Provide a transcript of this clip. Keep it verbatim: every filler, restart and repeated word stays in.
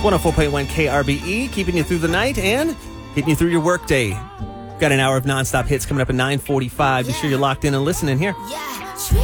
one oh four point one K R B E, keeping you through the night and keeping you through your workday. Got an hour of nonstop hits coming up at nine forty-five. Be sure you're locked in and listening here. Yeah.